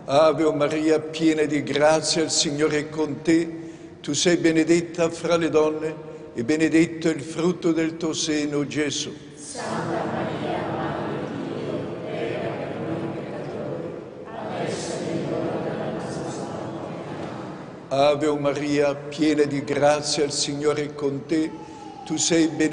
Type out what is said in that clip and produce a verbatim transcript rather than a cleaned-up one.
Ave o Maria, piena di grazia, il Signore è con te. Tu sei benedetta fra le donne e benedetto è il frutto del tuo seno, Gesù. Santa Maria, Madre di Dio, prega per noi peccatori, adesso è l'ora della nostra morte. Ave o Maria, piena di grazia, il Signore è con te. Tu sei benedetta